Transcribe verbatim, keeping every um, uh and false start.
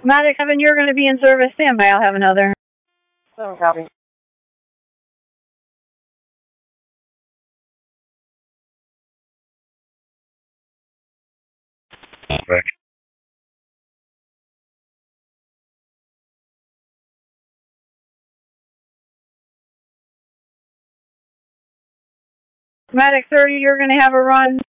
Matic seven, you're going to be in service. Standby, I'll have another. Seven copy. Back. Matic thirty, you're going to have a run.